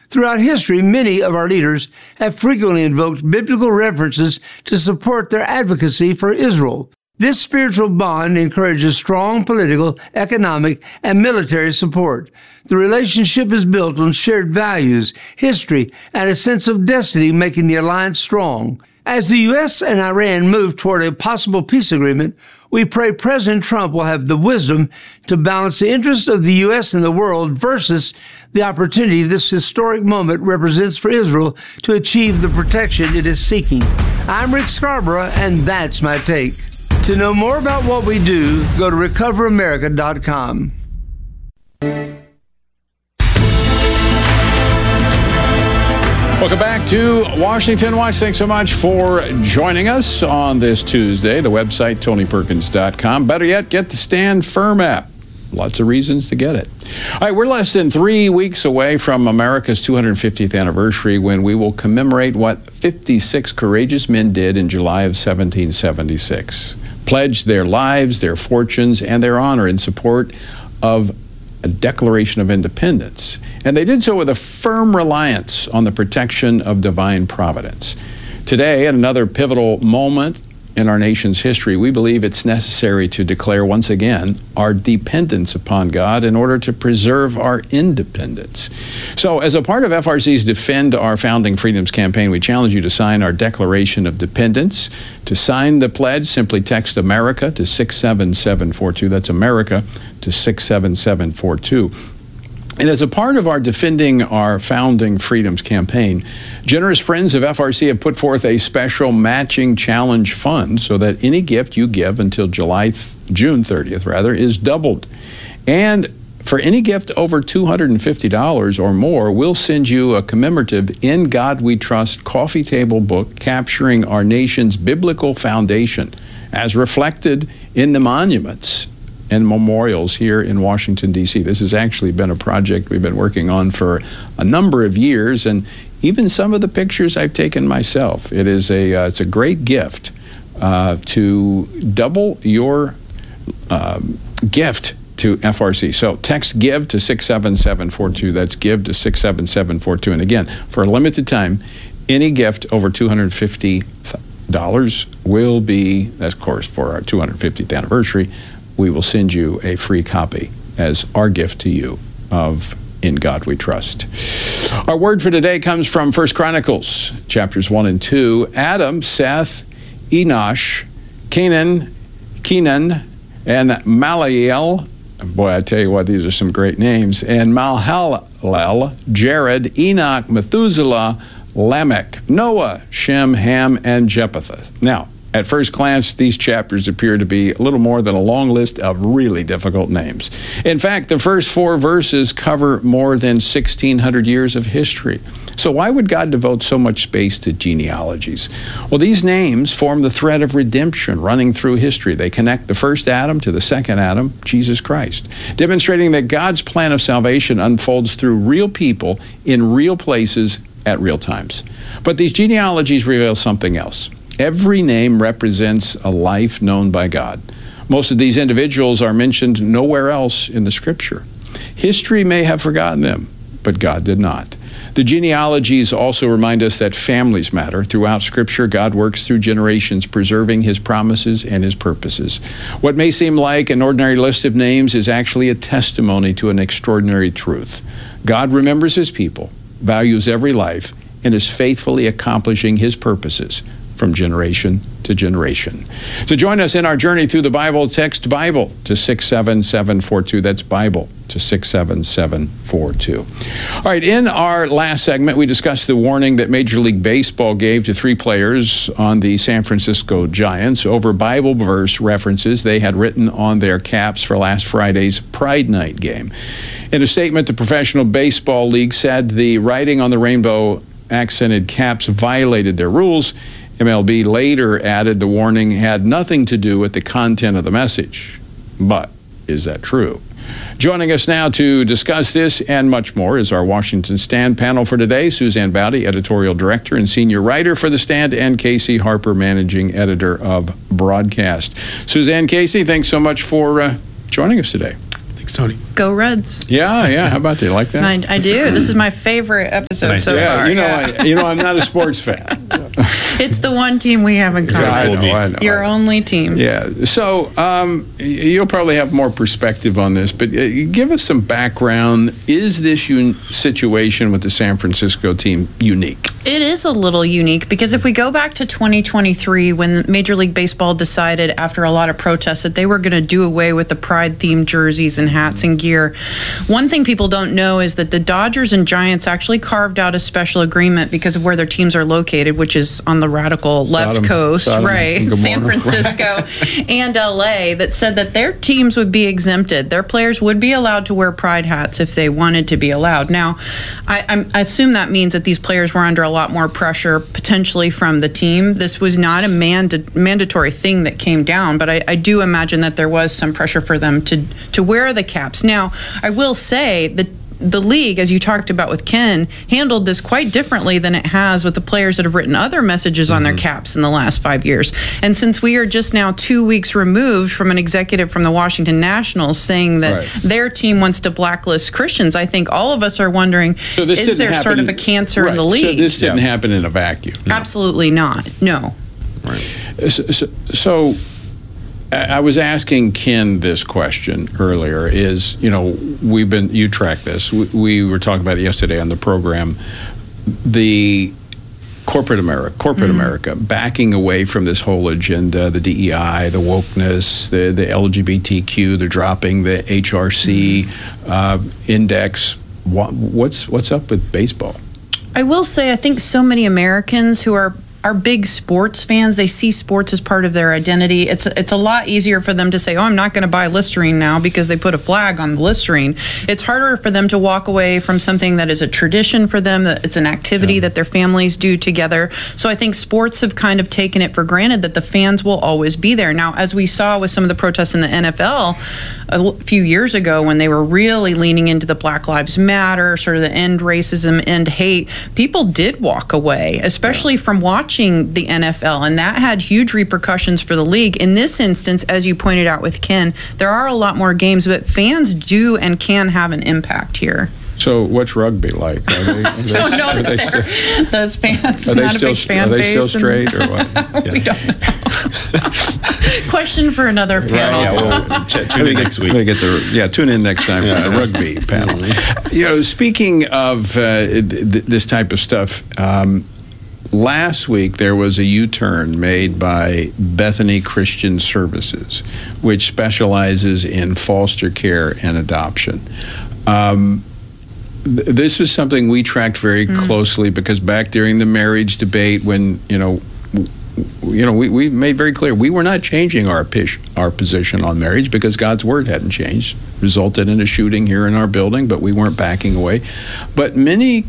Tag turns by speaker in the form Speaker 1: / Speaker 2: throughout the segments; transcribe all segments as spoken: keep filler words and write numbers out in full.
Speaker 1: Throughout history, many of our leaders have frequently invoked biblical references to support their advocacy for Israel. This spiritual bond encourages strong political, economic, and military support. The relationship is built on shared values, history, and a sense of destiny, making the alliance strong. As the U S and Iran move toward a possible peace agreement, we pray President Trump will have the wisdom to balance the interests of the U S and the world versus the opportunity this historic moment represents for Israel to achieve the protection it is seeking. I'm Rick Scarborough, and that's my take. To know more about what we do, go to recover america dot com.
Speaker 2: Welcome back to Washington Watch. Thanks so much for joining us on this Tuesday. The website, tony perkins dot com. Better yet, get the Stand Firm app. Lots of reasons to get it. All right, we're less than three weeks away from America's two hundred fiftieth anniversary, when we will commemorate what fifty-six courageous men did in July of seventeen seventy-six. Pledged their lives, their fortunes, and their honor in support of a Declaration of Independence. And they did so with a firm reliance on the protection of divine providence. Today, at another pivotal moment in our nation's history, we believe it's necessary to declare once again our dependence upon God in order to preserve our independence. So, as a part of F R C's Defend Our Founding Freedoms campaign, we challenge you to sign our Declaration of Dependence. To sign the pledge, simply text America to six seven seven four two. That's America to six seven seven four two. And as a part of our Defending Our Founding Freedoms campaign, generous friends of F R C have put forth a special matching challenge fund so that any gift you give until July, June thirtieth, rather, is doubled. And for any gift over two hundred fifty dollars or more, we'll send you a commemorative In God We Trust coffee table book capturing our nation's biblical foundation as reflected in the monuments and memorials here in Washington, D C This has actually been a project we've been working on for a number of years, and even some of the pictures I've taken myself. It is a, uh, it's a great gift uh, to double your uh, gift to F R C. So text GIVE to six seven seven four two. That's GIVE to six seven seven four two. And again, for a limited time, any gift over two hundred fifty dollars will be, that's of course for our two hundred fiftieth anniversary, we will send you a free copy as our gift to you of In God We Trust. Our word for today comes from First Chronicles, chapters one and two. Adam, Seth, Enosh, Canaan, Kenan, and Malaiel. Boy, I tell you what, these are some great names. And Mahalalel, Jared, Enoch, Methuselah, Lamech, Noah, Shem, Ham, and Japheth. Now, at first glance, these chapters appear to be a little more than a long list of really difficult names. In fact, the first four verses cover more than sixteen hundred years of history. So why would God devote so much space to genealogies? Well, these names form the thread of redemption running through history. They connect the first Adam to the second Adam, Jesus Christ, demonstrating that God's plan of salvation unfolds through real people in real places at real times. But these genealogies reveal something else. Every name represents a life known by God. Most of these individuals are mentioned nowhere else in the Scripture. History may have forgotten them, but God did not. The genealogies also remind us that families matter. Throughout Scripture, God works through generations, preserving His promises and His purposes. What may seem like an ordinary list of names is actually a testimony to an extraordinary truth. God remembers His people, values every life, and is faithfully accomplishing His purposes from generation to generation. To join us in our journey through the Bible, text Bible to six seven seven four two. That's Bible to six seven seven four two. All right, in our last segment, we discussed the warning that Major League Baseball gave to three players on the San Francisco Giants over Bible verse references they had written on their caps for last Friday's Pride Night game. In a statement, the Professional Baseball League said the writing on the rainbow accented caps violated their rules. M L B later added the warning had nothing to do with the content of the message. But is that true? Joining us now to discuss this and much more is our Washington Stand panel for today. Suzanne Bowdy, editorial director and senior writer for The Stand, and Casey Harper, managing editor of Broadcast. Suzanne, Casey, thanks so much for uh, joining us today.
Speaker 3: Thanks, Tony. Go Reds.
Speaker 2: Yeah, yeah. How about that? You like that?
Speaker 3: I, I do. This is my favorite episode
Speaker 4: Nice.
Speaker 3: so
Speaker 2: yeah,
Speaker 3: far.
Speaker 2: you know,
Speaker 3: yeah.
Speaker 2: I, you know, I'm not a sports fan.
Speaker 3: It's the one team we have in common.
Speaker 2: I know,
Speaker 4: me.
Speaker 2: I know.
Speaker 3: Your only team.
Speaker 2: Yeah. So um, y- you'll probably have more perspective on this, but uh, give us some background. Is this un- situation with the San Francisco team unique?
Speaker 3: It is a little unique because if we go back to twenty twenty-three, when Major League Baseball decided after a lot of protests that they were going to do away with the Pride-themed jerseys and hats and gear, one thing people don't know is that the Dodgers and Giants actually carved out a special agreement because of where their teams are located, which is on the radical left
Speaker 2: Sodom-
Speaker 3: coast,
Speaker 2: Sodom
Speaker 3: right?
Speaker 2: and Gomorrah.
Speaker 3: San Francisco and L A, that said that their teams would be exempted. Their players would be allowed to wear Pride hats if they wanted to be allowed. Now, I, I'm, I assume that means that these players were under a lot more pressure potentially from the team. This was not a manda- mandatory thing that came down, but I, I do imagine that there was some pressure for them to to wear the caps. Now, I will say that the league, as you talked about with Ken, handled this quite differently than it has with the players that have written other messages on their caps in the last five years. And since we are just now two weeks removed from an executive from the Washington Nationals saying that
Speaker 2: Right.
Speaker 3: their team wants to blacklist Christians, I think all of us are wondering,
Speaker 2: So this
Speaker 3: is
Speaker 2: didn't
Speaker 3: there
Speaker 2: happen,
Speaker 3: sort of a cancer
Speaker 2: right,
Speaker 3: in the league?
Speaker 2: So this didn't
Speaker 4: Yeah.
Speaker 2: happen in a vacuum.
Speaker 3: Absolutely not. No.
Speaker 2: So, so, so I I was asking Ken this question earlier. Is you know we've been you track this. We, we were talking about it yesterday on the program. The corporate America, corporate America, backing away from this whole agenda, the D E I, the wokeness, the the L G B T Q, they're dropping the H R C uh, index. What, what's what's up with baseball?
Speaker 3: I will say, I think so many Americans who are are big sports fans, they see sports as part of their identity. It's it's a lot easier for them to say, oh, I'm not going to buy Listerine now because they put a flag on the Listerine. It's harder for them to walk away from something that is a tradition for them, that it's an activity
Speaker 2: Yeah.
Speaker 3: that their families do together. So I think sports have kind of taken it for granted that the fans will always be there. Now, as we saw with some of the protests in the N F L a l- few years ago when they were really leaning into the Black Lives Matter, sort of the end racism, end hate, people did walk away, especially from watching the N F L, and that had huge repercussions for the league. In this instance, as you pointed out with Ken, there are a lot more games, but fans do and can have an impact here.
Speaker 2: So what's rugby like? Are they, are they,
Speaker 3: Don't know
Speaker 2: are they
Speaker 3: that
Speaker 2: still-
Speaker 3: they're- those fans
Speaker 2: Are they
Speaker 3: not a
Speaker 2: still
Speaker 3: big fan
Speaker 2: are they still
Speaker 3: base and-
Speaker 2: straight or what?
Speaker 3: We don't know. Question for another panel.
Speaker 4: Yeah, well, ch- tune in next week.
Speaker 2: We get the yeah. Tune in next time for the rugby panel. You know, speaking of uh, th- th- this type of stuff, um, last week there was a U-turn made by Bethany Christian Services, which specializes in foster care and adoption. Um, th- this is something we tracked very closely because back during the marriage debate, when you know. w- You know, we, we made very clear we were not changing our pish, our position on marriage because God's word hadn't changed. Resulted in a shooting here in our building, but we weren't backing away. But many,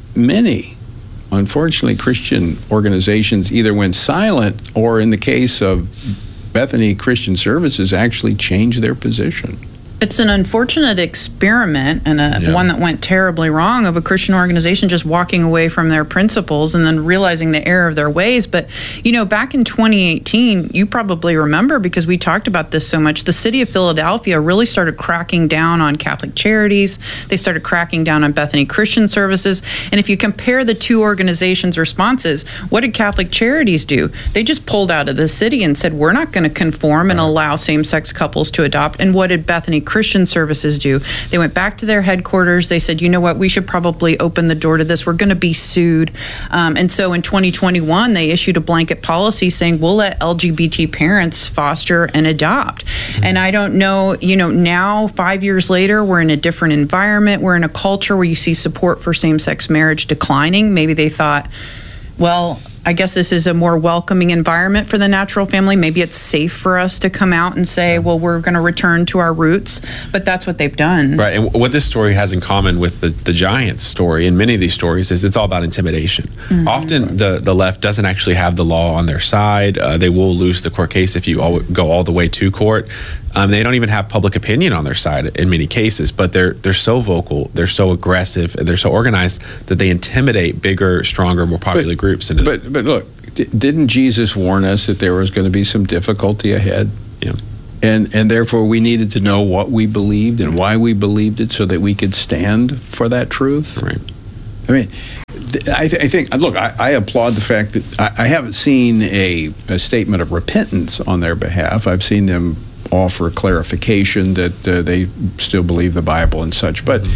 Speaker 2: many, unfortunately, Christian organizations either went silent or, in the case of Bethany Christian Services, actually changed their position.
Speaker 3: It's an unfortunate experiment and a
Speaker 4: Yeah.
Speaker 3: one that went terribly wrong of a Christian organization just walking away from their principles and then realizing the error of their ways. But, you know, back in twenty eighteen, you probably remember because we talked about this so much, the city of Philadelphia really started cracking down on Catholic Charities. They started cracking down on Bethany Christian Services. And if you compare the two organizations' responses, what did Catholic Charities do? They just pulled out of the city and said, we're not going to conform and allow same-sex couples to adopt. And what did Bethany Christian Services do? They went back to their headquarters. They said, you know what, we should probably open the door to this. We're going to be sued. Um, and so in twenty twenty-one, they issued a blanket policy saying we'll let L G B T parents foster and adopt. Mm-hmm. And I don't know, you know, now five years later, we're in a different environment. We're in a culture where you see support for same-sex marriage declining. Maybe they thought, well, I guess this is a more welcoming environment for the natural family. Maybe it's safe for us to come out and say, well, we're going to return to our roots. But that's what they've done.
Speaker 4: Right, and what this story has in common with the, the Giants story and many of these stories is it's all about intimidation. Mm-hmm. Often the, the left doesn't actually have the law on their side. Uh, they will lose the court case if you all, go all the way to court. Um, they don't even have public opinion on their side in many cases, but they're they're so vocal, they're so aggressive, and they're so organized that they intimidate bigger, stronger, more popular
Speaker 2: but,
Speaker 4: groups. Into
Speaker 2: but but look, d- didn't Jesus warn us that there was going to be some difficulty ahead?
Speaker 4: Yeah.
Speaker 2: And and therefore we needed to know what we believed and why we believed it so that we could stand for that truth.
Speaker 4: Right.
Speaker 2: I mean, I, th- I think, look, I, I applaud the fact that I, I haven't seen a, a statement of repentance on their behalf. I've seen them offer clarification that uh, they still believe the Bible and such. But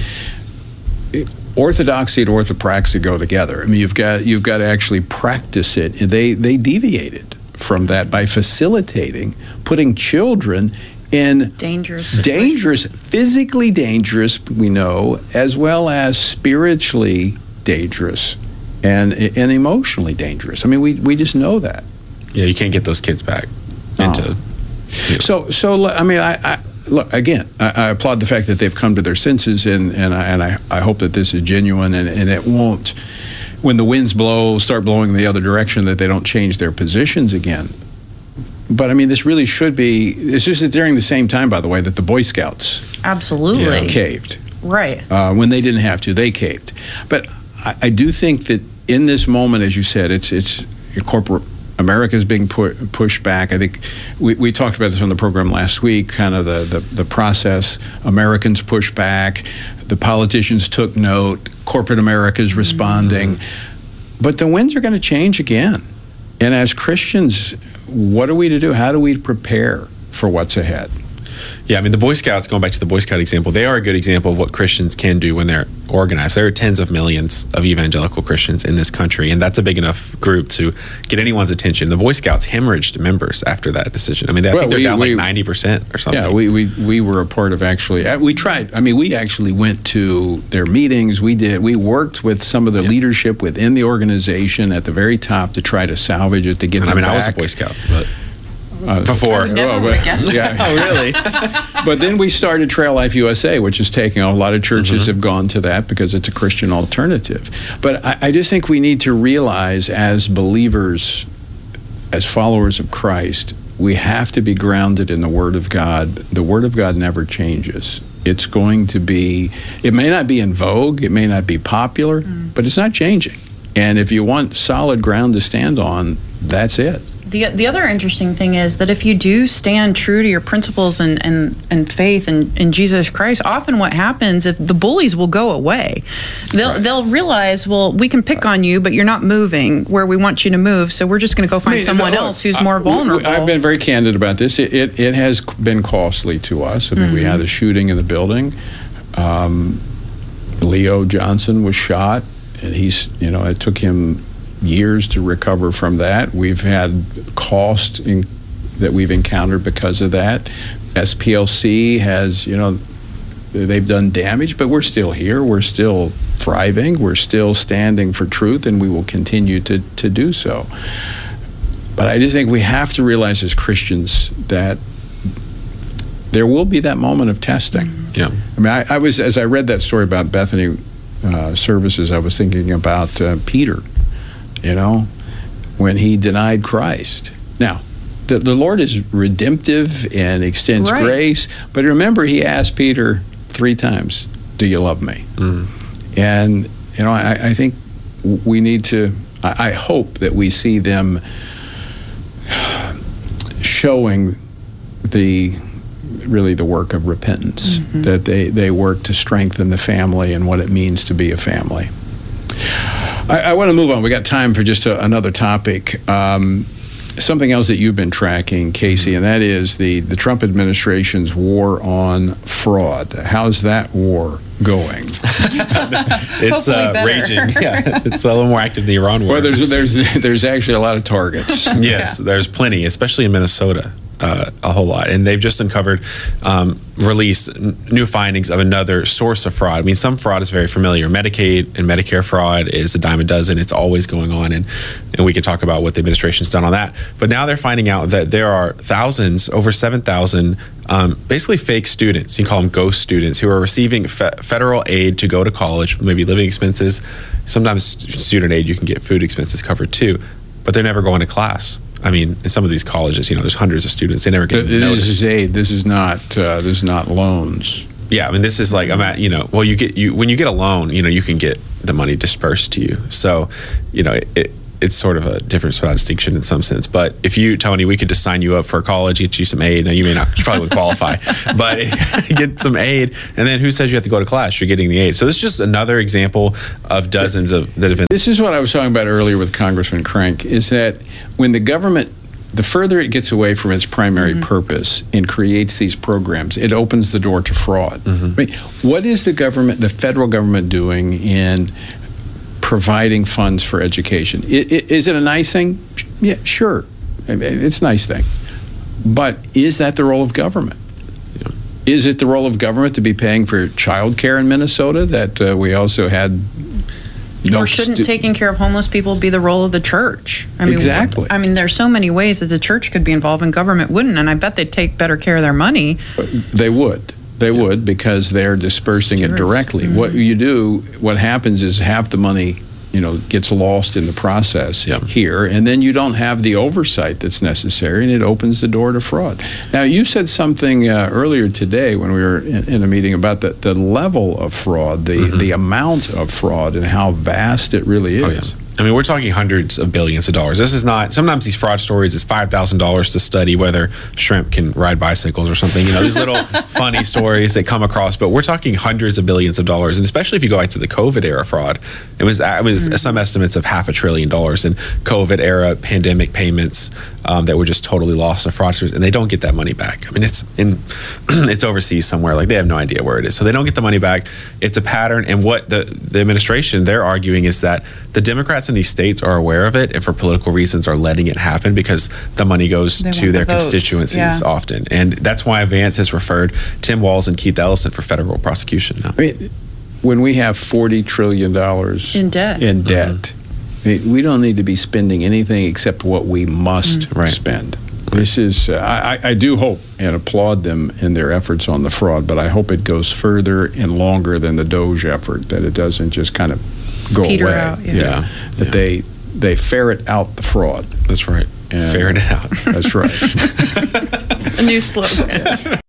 Speaker 2: mm-hmm. orthodoxy and orthopraxy go together. I mean, you've got you've got to actually practice it. They they deviated from that by facilitating putting children in
Speaker 3: dangerous,
Speaker 2: dangerous, physically dangerous, we know, as well as spiritually dangerous and and emotionally dangerous. I mean, we we just know that.
Speaker 4: Yeah, you can't get those kids back into.
Speaker 2: Oh. You know. So so I mean, I, I look again. I, I applaud the fact that they've come to their senses, and and I and I, I hope that this is genuine, and, and it won't. When the winds blow, start blowing the other direction, that they don't change their positions again. But I mean, this really should be. It's just that during the same time, by the way, that the Boy Scouts
Speaker 3: absolutely
Speaker 2: you know, caved.
Speaker 3: Right.
Speaker 2: Uh, when they didn't have to, they caved. But I, I do think that in this moment, as you said, it's it's corporate America is being pu- pushed back. I think we, we talked about this on the program last week. Kind of the, the the process. Americans pushed back. The politicians took note. Corporate America is responding. Mm-hmm. But the winds are going to change again. And as Christians, what are we to do? How do we prepare for what's ahead?
Speaker 4: Yeah, I mean, the Boy Scouts, going back to the Boy Scout example, they are a good example of what Christians can do when they're organized. There are tens of millions of evangelical Christians in this country, and that's a big enough group to get anyone's attention. The Boy Scouts hemorrhaged members after that decision. I mean, I
Speaker 2: well,
Speaker 4: think they're
Speaker 2: we,
Speaker 4: down
Speaker 2: we,
Speaker 4: like ninety percent or something.
Speaker 2: Yeah, we, we, we were a part of actually, we tried, I mean, we actually went to their meetings. We did, we worked with some of the yeah. leadership within the organization at the very top to try to salvage it, to get
Speaker 4: and
Speaker 2: them
Speaker 4: I mean,
Speaker 2: back.
Speaker 4: I was a Boy Scout, but...
Speaker 2: Uh,
Speaker 4: Before.
Speaker 3: I never
Speaker 2: oh,
Speaker 3: would have guessed.
Speaker 2: Yeah.
Speaker 4: Oh, really?
Speaker 2: But then we started Trail Life U S A, which is taking, a lot of churches mm-hmm. have gone to that because it's a Christian alternative. But I, I just think we need to realize as believers, as followers of Christ, we have to be grounded in the Word of God. The Word of God never changes. It's going to be, it may not be in vogue, it may not be popular, mm. but it's not changing. And if you want solid ground to stand on, that's it.
Speaker 3: The, the other interesting thing is that if you do stand true to your principles and, and, and faith in, in Jesus Christ, often what happens, if the bullies will go away, they'll right. they'll realize, well, we can pick on you, but you're not moving where we want you to move, so we're just going to go find I mean, someone look, else who's I, more vulnerable.
Speaker 2: I've been very candid about this. It it, it has been costly to us. I mean, mm-hmm. we had a shooting in the building. Um, Leo Johnson was shot, and he's, you know, it took him years to recover from that. We've had cost in, that we've encountered because of that. S P L C has, you know, they've done damage, but we're still here. We're still thriving. We're still standing for truth, and we will continue to, to do so. But I just think we have to realize as Christians that there will be that moment of testing.
Speaker 4: Yeah.
Speaker 2: I mean, I, I was, as I read that story about Bethany uh, services, I was thinking about uh, Peter. You know, when he denied Christ. Now, the, the Lord is redemptive and extends right. grace, but remember, he asked Peter three times, do you love me? Mm. And, you know, I, I think we need to, I, I hope that we see them showing the, really the work of repentance, mm-hmm. that they, they work to strengthen the family and what it means to be a family. I, I want to move on. We got time for just a, another topic. Um, something else that you've been tracking, Casey, and that is the, the Trump administration's war on fraud. How's that war going?
Speaker 4: It's uh, raging. Yeah, it's a little more active than the Iran war.
Speaker 2: Well, there's there's there's actually a lot of targets.
Speaker 4: Yes,
Speaker 3: yeah.
Speaker 4: there's plenty, especially in Minnesota. Uh, a whole lot, and they've just uncovered, um, released n- new findings of another source of fraud. I mean, some fraud is very familiar. Medicaid and Medicare fraud is a dime a dozen. It's always going on, and and we can talk about what the administration's done on that. But now they're finding out that there are thousands, over seven thousand, um, basically fake students. You can call them ghost students who are receiving fe- federal aid to go to college, maybe living expenses. Sometimes student aid, you can get food expenses covered too, but they're never going to class. I mean, in some of these colleges, you know, there's hundreds of students. They never get
Speaker 2: this
Speaker 4: noticed.
Speaker 2: This is aid. This is not. Uh, this is not loans.
Speaker 4: Yeah, I mean, this is like I'm at. You know, well, you get you when you get a loan, you know, you can get the money dispersed to you. So, you know, it, it, it's sort of a difference without distinction in some sense. But if you, Tony, we could just sign you up for college, get you some aid. Now, you may not, you probably would qualify, but get some aid. And then who says you have to go to class? You're getting the aid. So this is just another example of dozens of that have been.
Speaker 2: This is what I was talking about earlier with Congressman Crank, is that when the government, the further it gets away from its primary mm-hmm. purpose and creates these programs, it opens the door to fraud. Mm-hmm. I mean, what is the government, the federal government, doing in providing funds for education? It, it, is it a nice thing? Yeah, sure. I mean, it's a nice thing. But is that the role of government? Yeah. Is it the role of government to be paying for child care in Minnesota that uh, we also had? No
Speaker 3: or shouldn't stu- taking care of homeless people be the role of the church? I mean,
Speaker 2: exactly.
Speaker 3: I mean, there's so many ways that the church could be involved and government wouldn't, and I bet they'd take better care of their money.
Speaker 2: They would. They yeah. would, because they're dispersing Stewards. it directly. Mm-hmm. What you do, what happens is half the money, you know, gets lost in the process yeah. here, and then you don't have the oversight that's necessary, and it opens the door to fraud. Now, you said something uh, earlier today when we were in, in a meeting about the, the level of fraud, the, mm-hmm. the amount of fraud, and how vast it really is.
Speaker 4: Oh, yeah. I mean, we're talking hundreds of billions of dollars. This is not, sometimes these fraud stories is five thousand dollars to study whether shrimp can ride bicycles or something. You know, these little funny stories that come across, but we're talking hundreds of billions of dollars. And especially if you go back to the COVID era fraud, it was, it was mm-hmm. some estimates of half a trillion dollars in COVID era pandemic payments um, that were just totally lost to fraudsters, and they don't get that money back. I mean, it's in, it's overseas somewhere. Like, they have no idea where it is. So they don't get the money back. It's a pattern. And what the, the administration, they're arguing is that the Democrats in these states are aware of it, and for political reasons are letting it happen because the money goes they to their the constituencies yeah. often. And that's why Vance has referred Tim Walz and Keith Ellison for federal prosecution now.
Speaker 2: I mean, when we have forty trillion dollars
Speaker 3: in debt,
Speaker 2: in debt mm-hmm. I mean, we don't need to be spending anything except what we must mm-hmm. right. spend. This is, uh, I, I do hope and applaud them in their efforts on the fraud, but I hope it goes further and longer than the Doge effort, that it doesn't just kind of go
Speaker 3: Peter
Speaker 2: away.
Speaker 3: Out, yeah.
Speaker 2: yeah. That yeah. they they ferret out the fraud.
Speaker 4: That's right.
Speaker 2: And
Speaker 4: ferret it out.
Speaker 2: That's right.
Speaker 3: A new slogan.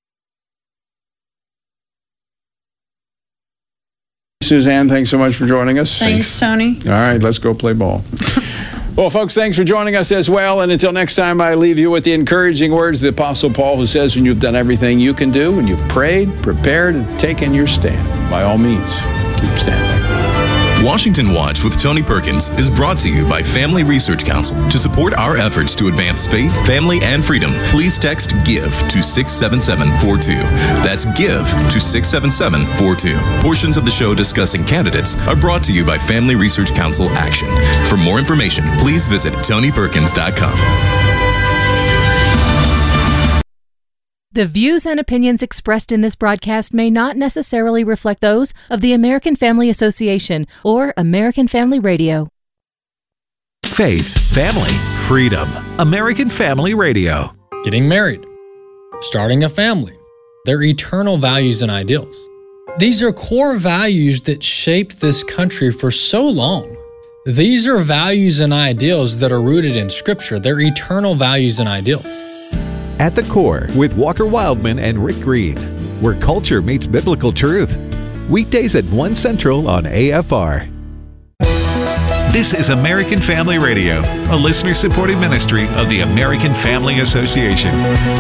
Speaker 2: Suzanne, thanks so much for joining us.
Speaker 3: Thanks, Tony.
Speaker 2: All right, let's go play ball. Well, folks, thanks for joining us as well. And until next time, I leave you with the encouraging words of the Apostle Paul, who says, when you've done everything you can do, when you've prayed, prepared, and taken your stand, by all means, keep standing.
Speaker 5: Washington Watch with Tony Perkins is brought to you by Family Research Council. To support our efforts to advance faith, family, and freedom, please text GIVE to six seven seven four two. That's GIVE to six seven seven four two. Portions of the show discussing candidates are brought to you by Family Research Council Action. For more information, please visit tony perkins dot com.
Speaker 6: The views and opinions expressed in this broadcast may not necessarily reflect those of the American Family Association or American Family Radio.
Speaker 7: Faith, family, freedom. American Family Radio.
Speaker 8: Getting married, starting a family, their eternal values and ideals. These are core values that shaped this country for so long. These are values and ideals that are rooted in Scripture. They're eternal values and ideals.
Speaker 7: At the Core with Walker Wildman and Rick Green, where culture meets biblical truth. Weekdays at one Central on A F R. This is American Family Radio, a listener-supported ministry of the American Family Association.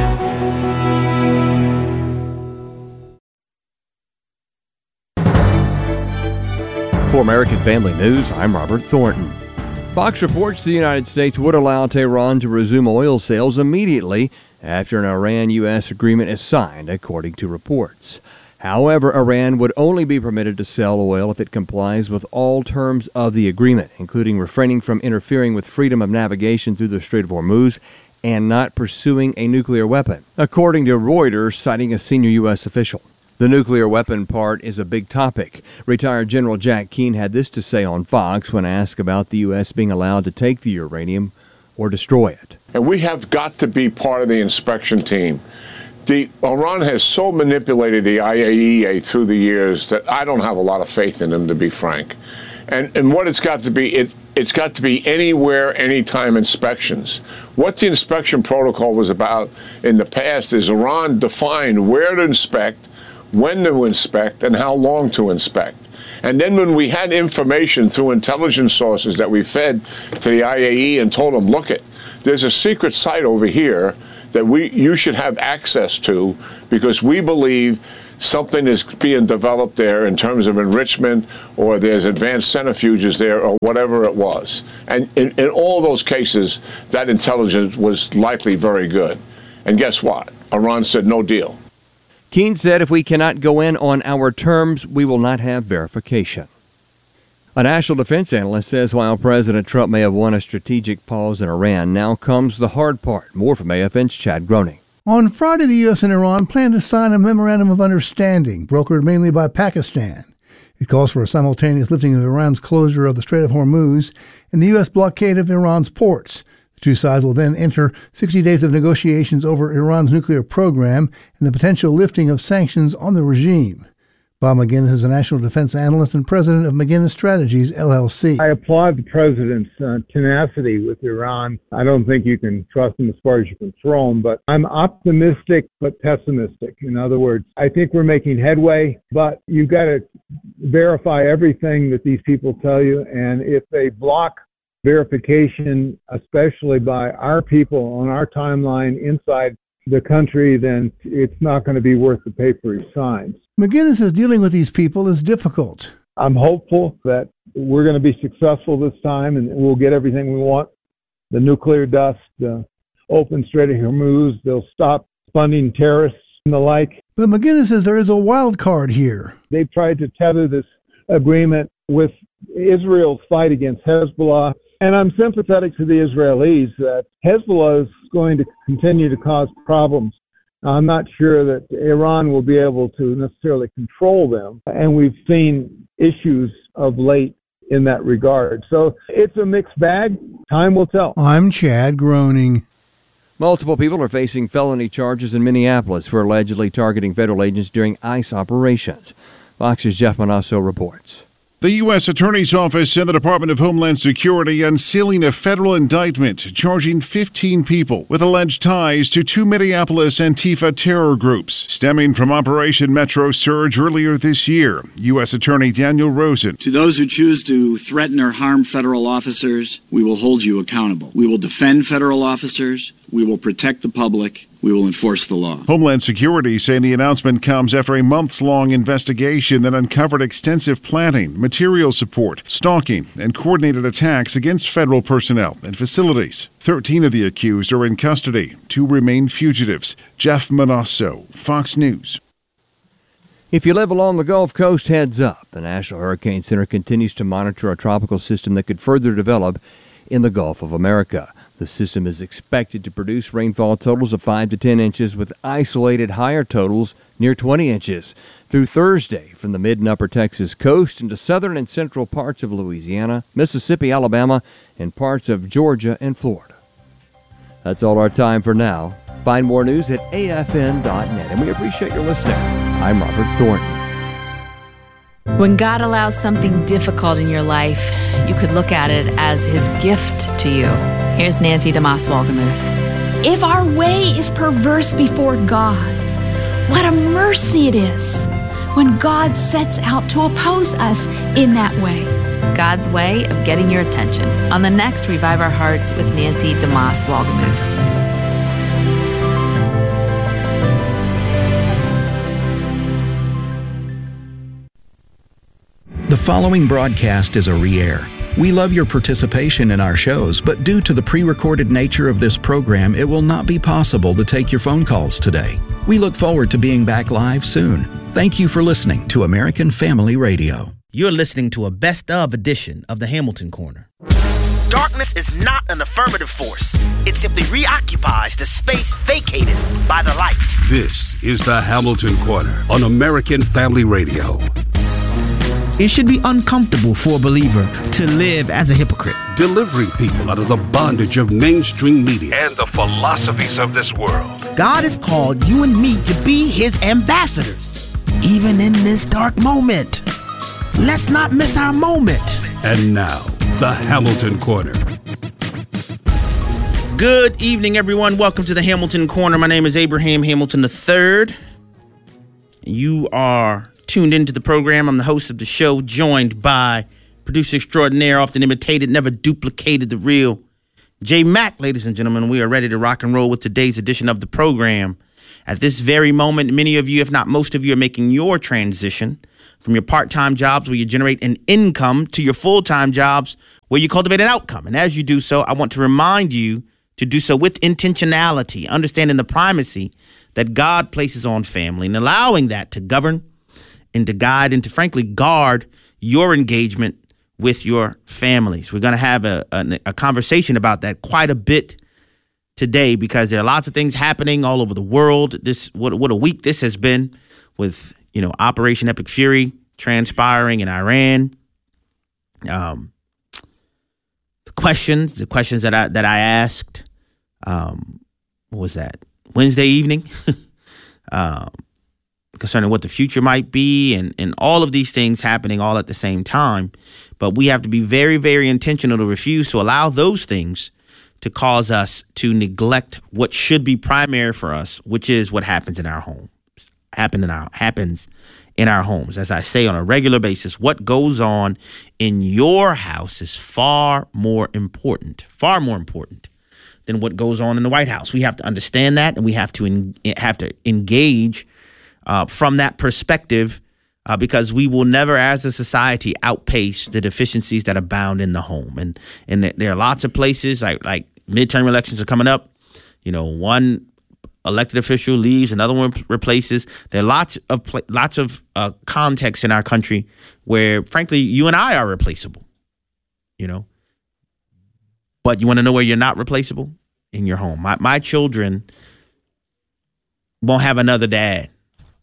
Speaker 9: For American Family News, I'm Robert Thornton. Fox reports the United States would allow Tehran to resume oil sales immediately after an Iran-U S agreement is signed, according to reports. However, Iran would only be permitted to sell oil if it complies with all terms of the agreement, including refraining from interfering with freedom of navigation through the Strait of Hormuz and not pursuing a nuclear weapon, according to Reuters, citing a senior U S official. The nuclear weapon part is a big topic. Retired General Jack Keane had this to say on Fox when asked about the U S being allowed to take the uranium or destroy it.
Speaker 10: And we have got to be part of the inspection team. The Iran has so manipulated the I A E A through the years that I don't have a lot of faith in them, to be frank. And and what it's got to be, it, it's got to be anywhere, anytime inspections. What the inspection protocol was about in the past is Iran defined where to inspect, when to inspect, and how long to inspect. And then when we had information through intelligence sources that we fed to the I A E and told them, look it, there's a secret site over here that we you should have access to because we believe something is being developed there in terms of enrichment, or there's advanced centrifuges there, or whatever it was. And in, in all those cases, that intelligence was likely very good. And guess what? Iran said no deal.
Speaker 9: Keene said if we cannot go in on our terms, we will not have verification. A national defense analyst says while President Trump may have won a strategic pause in Iran, now comes the hard part. More from A F N's Chad Groening.
Speaker 11: On Friday, the U S and Iran plan to sign a memorandum of understanding, brokered mainly by Pakistan. It calls for a simultaneous lifting of Iran's closure of the Strait of Hormuz and the U S blockade of Iran's ports. The two sides will then enter sixty days of negotiations over Iran's nuclear program and the potential lifting of sanctions on the regime. Bob McGinnis is a national defense analyst and president of McGinnis Strategies, L L C.
Speaker 12: I applaud the president's uh, tenacity with Iran. I don't think you can trust him as far as you can throw him, but I'm optimistic but pessimistic. In other words, I think we're making headway, but you've got to verify everything that these people tell you, and if they block verification, especially by our people on our timeline inside the country, then it's not going to be worth the paper he signs.
Speaker 11: McGinnis says dealing with these people is difficult.
Speaker 12: I'm hopeful that we're going to be successful this time and we'll get everything we want. The nuclear dust, the open Strait of Hormuz, they'll stop funding terrorists and the like.
Speaker 11: But McGinnis says there is a wild card here.
Speaker 12: They've tried to tether this agreement with Israel's fight against Hezbollah. And I'm sympathetic to the Israelis that Hezbollah is going to continue to cause problems. I'm not sure that Iran will be able to necessarily control them. And we've seen issues of late in that regard. So it's a mixed bag. Time will tell.
Speaker 11: I'm Chad Groening.
Speaker 9: Multiple people are facing felony charges in Minneapolis for allegedly targeting federal agents during ICE operations. Fox's Jeff Manasso reports.
Speaker 13: The U S Attorney's Office and the Department of Homeland Security unsealing a federal indictment charging fifteen people with alleged ties to two Minneapolis Antifa terror groups stemming from Operation Metro Surge earlier this year. U S Attorney Daniel Rosen.
Speaker 14: To those who choose to threaten or harm federal officers, we will hold you accountable. We will defend federal officers. We will protect the public. We will enforce the law.
Speaker 13: Homeland Security saying the announcement comes after a months-long investigation that uncovered extensive planning, material support, stalking, and coordinated attacks against federal personnel and facilities. Thirteen of the accused are in custody. Two remain fugitives. Jeff Manasso, Fox News.
Speaker 9: If you live along the Gulf Coast, heads up. The National Hurricane Center continues to monitor a tropical system that could further develop in the Gulf of America. The system is expected to produce rainfall totals of five to ten inches with isolated higher totals near twenty inches through Thursday from the mid and upper Texas coast into southern and central parts of Louisiana, Mississippi, Alabama, and parts of Georgia and Florida. That's all our time for now. Find more news at A F N dot net, and we appreciate your listening. I'm Robert Thornton.
Speaker 15: When God allows something difficult in your life, you could look at it as His gift to you. Here's Nancy DeMoss Wolgemuth.
Speaker 16: If our way is perverse before God, what a mercy it is when God sets out to oppose us in that way.
Speaker 15: God's way of getting your attention on the next Revive Our Hearts with Nancy DeMoss Wolgemuth.
Speaker 17: The following broadcast is a re-air. We love your participation in our shows, but due to the pre-recorded nature of this program, it will not be possible to take your phone calls today. We look forward to being back live soon. Thank you for listening to American Family Radio.
Speaker 18: You're listening to a best-of edition of the Hamilton Corner.
Speaker 19: Darkness is not an affirmative force. It simply reoccupies the space vacated by the light.
Speaker 20: This is the Hamilton Corner on American Family Radio.
Speaker 18: It should be uncomfortable for a believer to live as a hypocrite.
Speaker 20: Delivering people out of the bondage of mainstream media and the philosophies of this world.
Speaker 18: God has called you and me to be His ambassadors, even in this dark moment. Let's not miss our moment.
Speaker 20: And now, the Hamilton Corner.
Speaker 18: Good evening, everyone. Welcome to the Hamilton Corner. My name is Abraham Hamilton the third. You are
Speaker 21: tuned into the program. I'm the host of the show, joined by producer extraordinaire, often imitated, never duplicated, the real J Mac, ladies and gentlemen. We are ready to rock and roll with today's edition of the program. At this very moment, many of you, if not most of you, are making your transition from your part-time jobs where you generate an income to your full-time jobs where you cultivate an outcome. And as you do so, I want to remind you to do so with intentionality, understanding the primacy that God places on family and allowing that to govern and to guide and to, frankly, guard your engagement with your families. We're going to have a, a, a conversation about that quite a bit today because there are lots of things happening all over the world. This what what a week this has been with, you know, Operation Epic Fury transpiring in Iran. Um, the questions, the questions that I that I asked, um, what was that? Wednesday evening, um, concerning what the future might be and, and all of these things happening all at the same time. But we have to be very, very intentional to refuse to allow those things to cause us to neglect what should be primary for us, which is what happens in our home, happen in our happens in our homes. As I say on a regular basis, what goes on in your house is far more important, far more important than what goes on in the White House. We have to understand that, and we have to en- have to engage uh, from that perspective, uh, because we will never, as a society, outpace the deficiencies that abound in the home. And and th- there are lots of places like like midterm elections are coming up. You know, one elected official leaves, another one replaces. There are lots of pl- lots of uh, contexts in our country where, frankly, you and I are replaceable. You know. But you want to know where you're not replaceable? In your home. My my children won't have another dad.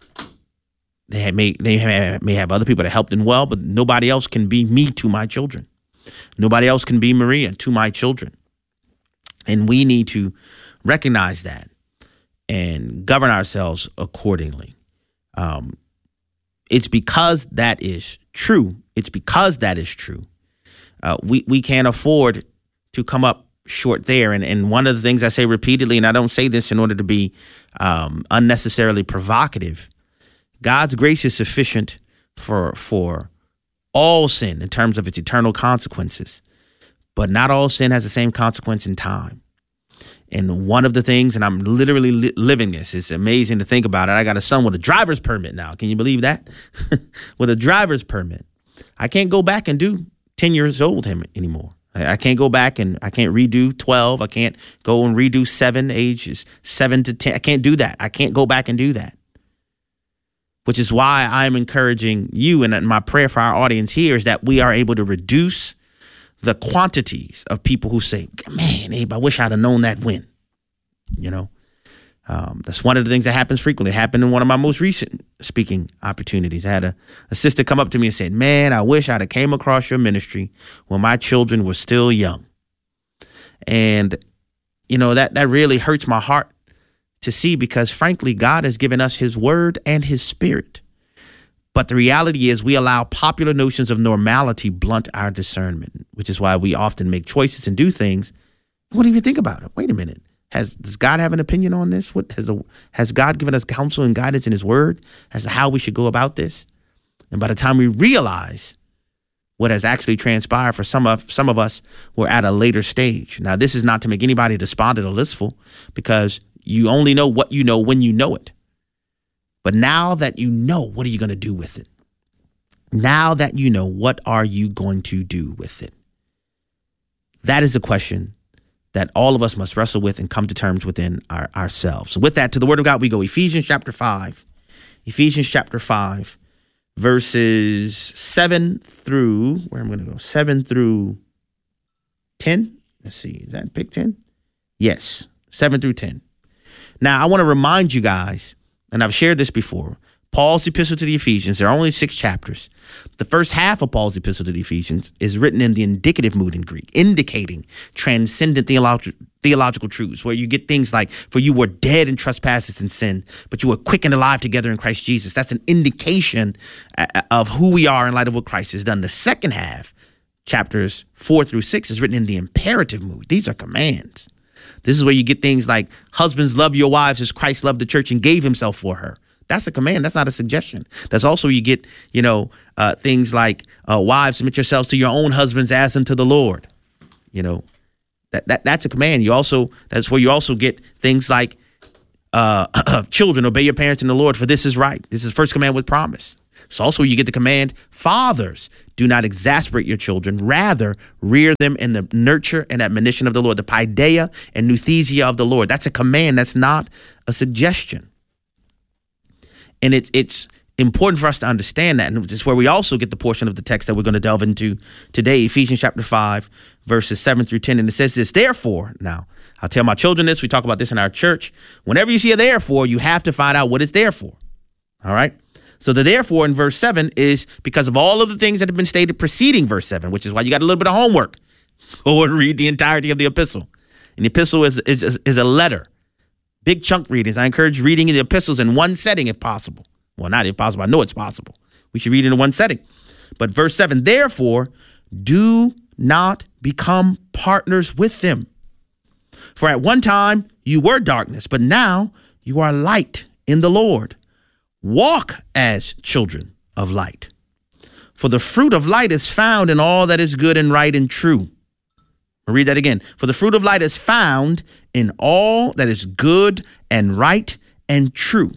Speaker 21: They have, may they have, may have other people that helped them well, but nobody else can be me to my children. Nobody else can be Maria to my children. And we need to recognize that and govern ourselves accordingly. Um, it's because that is true. It's because that is true. Uh, we we can't afford to come up short there. And, and one of the things I say repeatedly, and I don't say this in order to be um, unnecessarily provocative, God's grace is sufficient for for all sin in terms of its eternal consequences. But not all sin has the same consequence in time. And one of the things, and I'm literally li- living this, it's amazing to think about it. I got a son with a driver's permit now. Can you believe that? With a driver's permit. I can't go back and do ten years old him anymore. I can't go back and I can't redo twelve. I can't go and redo seven, ages seven to ten. I can't do that. I can't go back and do that. Which is why I'm encouraging you, and my prayer for our audience here is that we are able to reduce the quantities of people who say, man, Abe, I wish I'd have known that when. You know, um, that's one of the things that happens frequently. It happened in one of my most recent speaking opportunities. I had a, a sister come up to me and said, man, I wish I'd have came across your ministry when my children were still young. And, you know, that, that really hurts my heart to see, because frankly, God has given us his word and his spirit. But the reality is we allow popular notions of normality blunt our discernment, which is why we often make choices and do things. We don't even think about it. Wait a minute. Has does God have an opinion on this? What has the, has God given us counsel and guidance in his word as to how we should go about this? And by the time we realize what has actually transpired for some of some of us, we're at a later stage. Now, this is not to make anybody despondent or listful, because you only know what you know when you know it. But now that you know, what are you going to do with it? Now that you know, what are you going to do with it? That is a question that all of us must wrestle with and come to terms within our, ourselves. So with that, to the word of God, we go. Ephesians chapter five. Ephesians chapter five, verses seven through, where I'm going to go, seven through ten. Let's see, is that pick ten? Yes, seven through ten. Now, I want to remind you guys, and I've shared this before, Paul's epistle to the Ephesians, there are only six chapters. The first half of Paul's epistle to the Ephesians is written in the indicative mood in Greek, indicating transcendent theolog- theological truths, where you get things like, for you were dead in trespasses and sin, but you were quickened alive together in Christ Jesus. That's an indication of who we are in light of what Christ has done. The second half, chapters four through six, is written in the imperative mood. These are commands. This is where you get things like, husbands, love your wives as Christ loved the church and gave himself for her. That's a command. That's not a suggestion. That's also you get, you know, uh, things like uh, wives, submit yourselves to your own husbands as unto the Lord. You know, that, that that's a command. You also, that's where you also get things like uh, children, obey your parents in the Lord, for this is right. This is first command with promise. It's also where you get the command, fathers, do not exasperate your children. Rather, rear them in the nurture and admonition of the Lord, the paideia and nouthesia of the Lord. That's a command. That's not a suggestion. And it's it's important for us to understand that. And it's where we also get the portion of the text that we're going to delve into today, Ephesians chapter five, verses seven through ten. And it says this, therefore, now, I'll tell my children this. We talk about this in our church. Whenever you see a therefore, you have to find out what it's there for. All right? So the therefore in verse seven is because of all of the things that have been stated preceding verse seven, which is why you got a little bit of homework. Go and read the entirety of the epistle. And the epistle is, is, is a letter. Big chunk readings. I encourage reading the epistles in one setting if possible. Well, not if possible. I know it's possible. We should read it in one setting. But verse seven, therefore, do not become partners with them. For at one time you were darkness, but now you are light in the Lord. Walk as children of light. For the fruit of light is found in all that is good and right and true. I'll read that again. For the fruit of light is found in all that is good and right and true,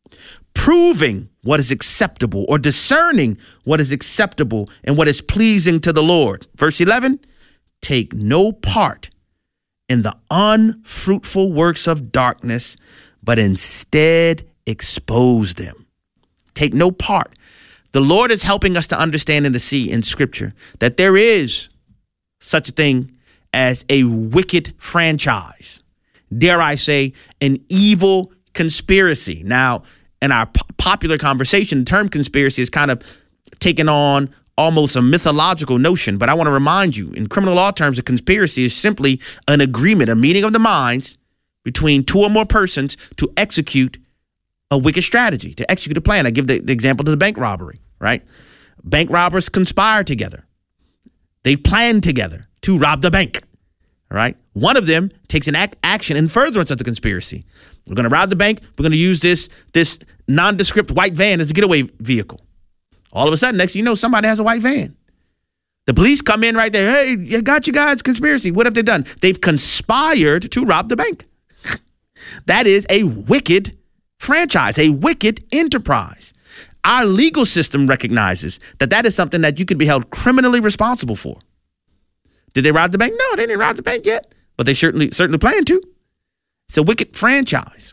Speaker 21: proving what is acceptable or discerning what is acceptable and what is pleasing to the Lord. Verse eleven, take no part in the unfruitful works of darkness, but instead expose them. Take no part. The Lord is helping us to understand and to see in Scripture that there is such a thing as a wicked franchise. Dare I say, an evil conspiracy. Now, in our po- popular conversation, the term conspiracy is kind of taken on almost a mythological notion. But I want to remind you, in criminal law terms, a conspiracy is simply an agreement, a meeting of the minds between two or more persons to execute a wicked strategy, to execute a plan. I give the, the example to the bank robbery, right? Bank robbers conspire together. They plan together to rob the bank, all right? One of them takes an ac- action in furtherance of the conspiracy. We're going to rob the bank. We're going to use this, this nondescript white van as a getaway vehicle. All of a sudden, next thing you know, somebody has a white van. The police come in right there. Hey, you got you guys, conspiracy. What have they done? They've conspired to rob the bank. That is a wicked franchise, a wicked enterprise. Our legal system recognizes that that is something that you could be held criminally responsible for. Did they rob the bank? No, they didn't rob the bank yet, but they certainly certainly plan to. It's a wicked franchise.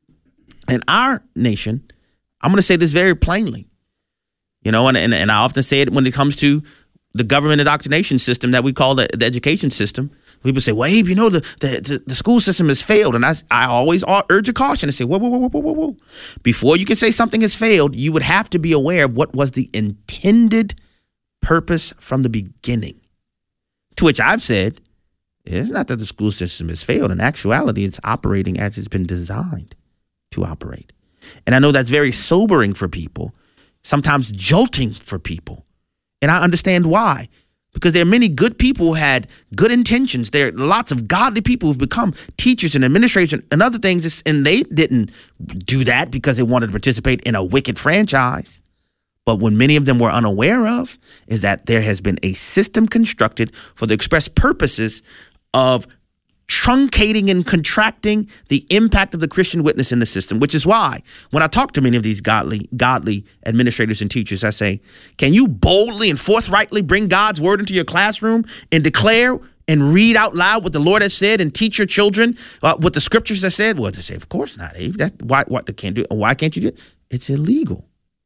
Speaker 21: In our nation, I'm going to say this very plainly, you know, and, and, and I often say it when it comes to the government indoctrination system that we call the, the education system. People say, well, Abe, you know, the, the, the school system has failed. And I, I always urge a caution and say, whoa, whoa, whoa, whoa, whoa, whoa. Before you can say something has failed, you would have to be aware of what was the intended purpose from the beginning. To which I've said, it's not that the school system has failed. In actuality, it's operating as it's been designed to operate. And I know that's very sobering for people, sometimes jolting for people. And I understand why. Because there are many good people who had good intentions. There are lots of godly people who've become teachers and administration and other things, and they didn't do that because they wanted to participate in a wicked franchise. But what many of them were unaware of is that there has been a system constructed for the express purposes of truncating and contracting the impact of the Christian witness in the system, which is why when I talk to many of these godly, godly administrators and teachers, I say, can you boldly and forthrightly bring God's word into your classroom and declare and read out loud what the Lord has said and teach your children uh, what the scriptures have said? Well, they say, of course not, Abe. That, why, what, they can't do, why can't you do it? It's illegal.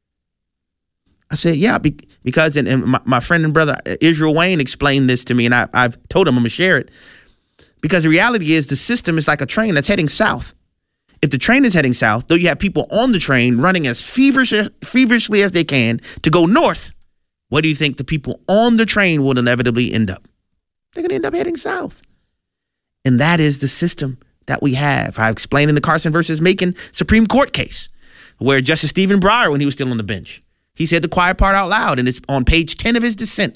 Speaker 21: I said, yeah, be, because, and, and my, my friend and brother Israel Wayne explained this to me, and I, I've told him I'm going to share it. Because the reality is the system is like a train that's heading south. If the train is heading south, though you have people on the train running as feverish, feverishly as they can to go north, what do you think the people on the train will inevitably end up? They're going to end up heading south. And that is the system that we have. I explained in the Carson versus Macon Supreme Court case where Justice Stephen Breyer, when he was still on the bench, he said the quiet part out loud, and it's on page ten of his dissent.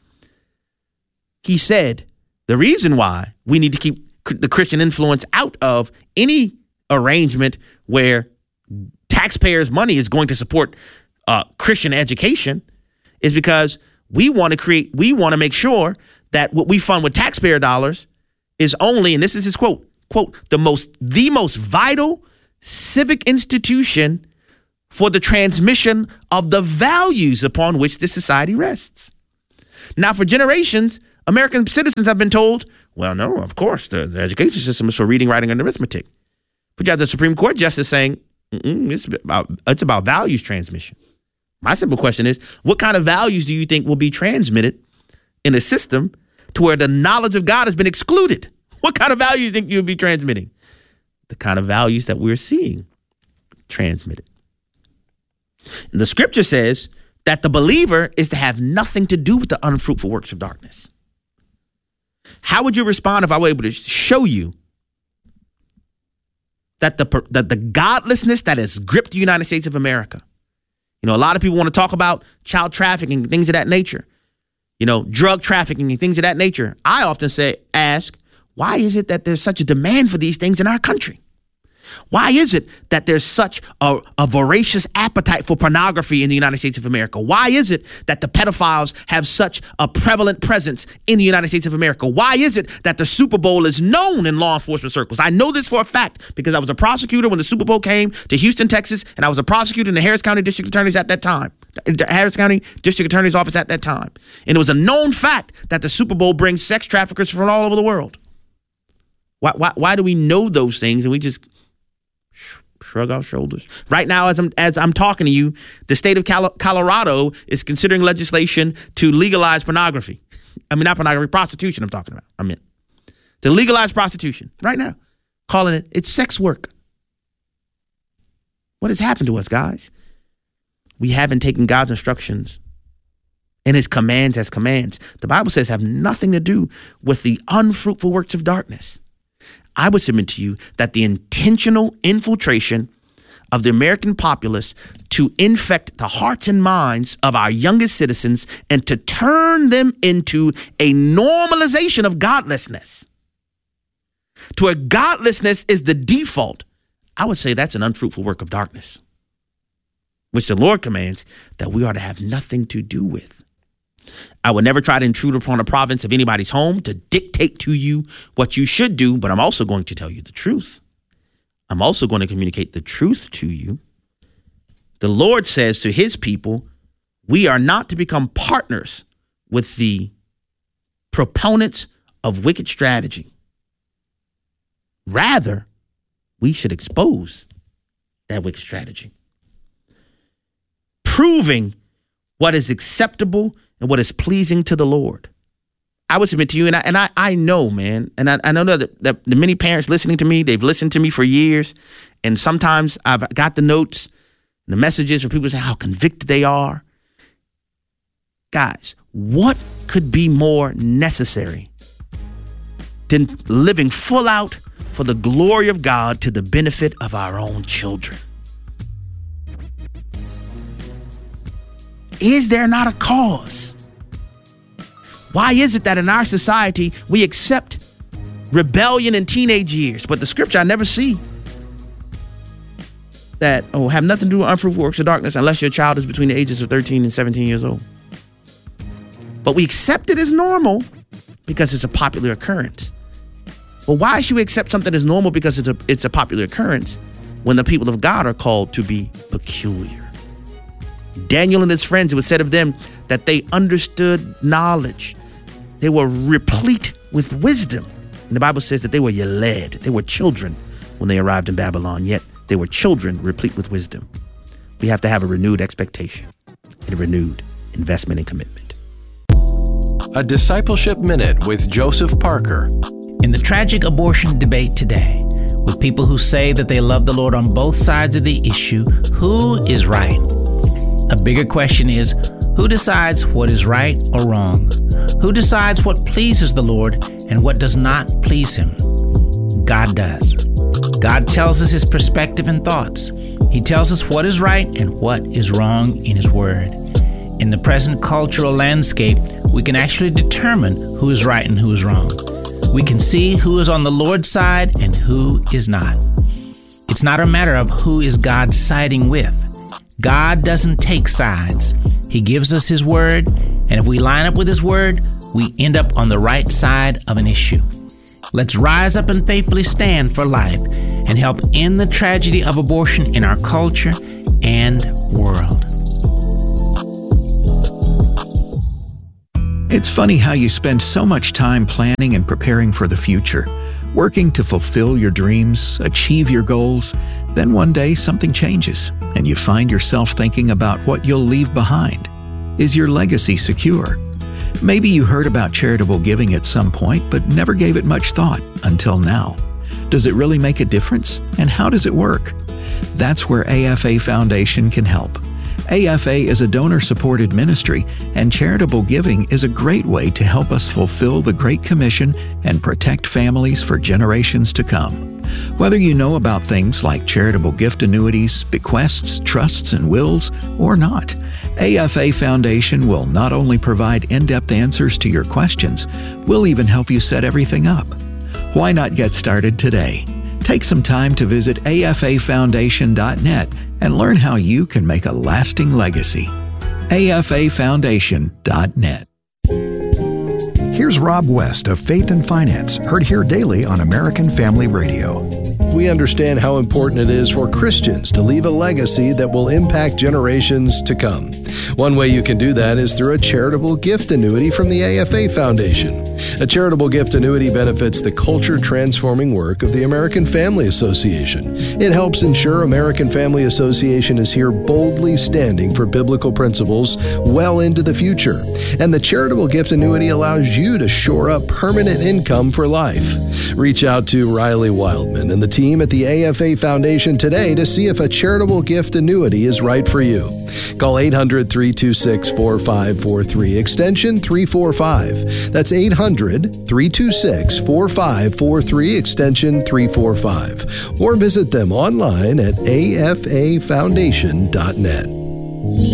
Speaker 21: He said, the reason why we need to keep the Christian influence out of any arrangement where taxpayers' money is going to support uh, Christian education is because we want to create, we want to make sure that what we fund with taxpayer dollars is only, and this is his quote, quote, the most, the most vital civic institution for the transmission of the values upon which this society rests. Now, for generations, American citizens have been told, well, no, of course, the, the education system is for reading, writing, and arithmetic. But you have the Supreme Court justice saying, it's about, it's about values transmission. My simple question is, what kind of values do you think will be transmitted in a system to where the knowledge of God has been excluded? What kind of values do you think you'll be transmitting? The kind of values that we're seeing transmitted. And the scripture says that the believer is to have nothing to do with the unfruitful works of darkness. How would you respond if I were able to show you that the that the godlessness that has gripped the United States of America? You know, a lot of people want to talk about child trafficking and things of that nature. You know, drug trafficking and things of that nature. I often say, ask, why is it that there's such a demand for these things in our country? Why is it that there's such a, a voracious appetite for pornography in the United States of America? Why is it that the pedophiles have such a prevalent presence in the United States of America? Why is it that the Super Bowl is known in law enforcement circles? I know this for a fact because I was a prosecutor when the Super Bowl came to Houston, Texas, and I was a prosecutor in the Harris County District Attorney's at that time, Harris County District Attorney's Office at that time. And it was a known fact that the Super Bowl brings sex traffickers from all over the world. Why, why, why do we know those things and we just shrug our shoulders? Right now, as I'm as I'm talking to you, the state of Col- Colorado is considering legislation to legalize pornography. I mean, not pornography, prostitution. I'm talking about. I mean, to legalize prostitution right now, calling it it's sex work. What has happened to us, guys? We haven't taken God's instructions and His commands as commands. The Bible says have nothing to do with the unfruitful works of darkness. I would submit to you that the intentional infiltration of the American populace to infect the hearts and minds of our youngest citizens and to turn them into a normalization of godlessness, to where godlessness is the default, I would say that's an unfruitful work of darkness, which the Lord commands that we are to have nothing to do with. I would never try to intrude upon a province of anybody's home to dictate to you what you should do, but I'm also going to tell you the truth. I'm also going to communicate the truth to you. The Lord says to His people, we are not to become partners with the proponents of wicked strategy. Rather, we should expose that wicked strategy, proving what is acceptable and what is pleasing to the Lord. I would submit to you, and I and I, I know, man, and I, I know that, that the many parents listening to me, they've listened to me for years, and sometimes I've got the notes, the messages where people say how convicted they are. Guys, what could be more necessary than living full out for the glory of God to the benefit of our own children? Is there not a cause? Why is it that in our society we accept rebellion in teenage years, but the scripture I never see that, oh, have nothing to do with unfruitful works of darkness unless your child is between the ages of thirteen and seventeen years old. But we accept it as normal because it's a popular occurrence. Well, why should we accept something as normal because it's a, it's a popular occurrence when the people of God are called to be peculiar? Daniel and his friends, it was said of them that they understood knowledge. They were replete with wisdom. And the Bible says that they were yeled. They were children when they arrived in Babylon, yet they were children replete with wisdom. We have to have a renewed expectation and a renewed investment and commitment.
Speaker 1: A Discipleship Minute with Joseph Parker.
Speaker 22: In the tragic abortion debate today, with people who say that they love the Lord on both sides of the issue, who is right? A bigger question is, who decides what is right or wrong? Who decides what pleases the Lord and what does not please Him? God does. God tells us His perspective and thoughts. He tells us what is right and what is wrong in His Word. In the present cultural landscape, we can actually determine who is right and who is wrong. We can see who is on the Lord's side and who is not. It's not a matter of who is God siding with. God doesn't take sides. He gives us His word, and if we line up with His word, we end up on the right side of an issue. Let's rise up and faithfully stand for life and help end the tragedy of abortion in our culture and world.
Speaker 17: It's funny how you spend so much time planning and preparing for the future, working to fulfill your dreams, achieve your goals. Then one day something changes, and you find yourself thinking about what you'll leave behind. Is your legacy secure? Maybe you heard about charitable giving at some point, but never gave it much thought until now. Does it really make a difference? And how does it work? That's where A F A Foundation can help. A F A is a donor-supported ministry, and charitable giving is a great way to help us fulfill the Great Commission and protect families for generations to come. Whether you know about things like charitable gift annuities, bequests, trusts, and wills, or not, A F A Foundation will not only provide in-depth answers to your questions, we'll even help you set everything up. Why not get started today? Take some time to visit A F A foundation dot net and learn how you can make a lasting legacy. A F A foundation dot net.
Speaker 3: Here's Rob West of Faith and Finance, heard here daily on American Family Radio.
Speaker 4: We understand how important it is for Christians to leave a legacy that will impact generations to come. One way you can do that is through a charitable gift annuity from the A F A Foundation. A charitable gift annuity benefits the culture-transforming work of the American Family Association. It helps ensure American Family Association is here boldly standing for biblical principles well into the future. And the charitable gift annuity allows you to shore up permanent income for life. Reach out to Riley Wildman and the team at the A F A Foundation today to see if a charitable gift annuity is right for you. Call eight hundred, three two six, four five four three, extension three forty-five. That's eight hundred, three two six, four five four three, extension three forty-five. Or visit them online at A F A foundation dot net.